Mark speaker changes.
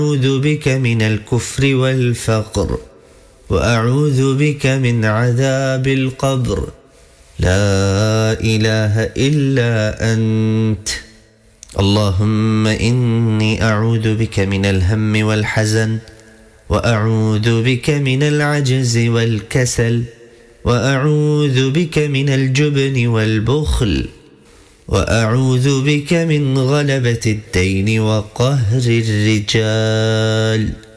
Speaker 1: أعوذ بك من الكفر والفقر وأعوذ بك من عذاب القبر لا إله إلا أنت. اللهم إني أعوذ بك من الهم والحزن وأعوذ بك من العجز والكسل وأعوذ بك من الجبن والبخل وأعوذ بك من غلبة الدين وقهر الرجال.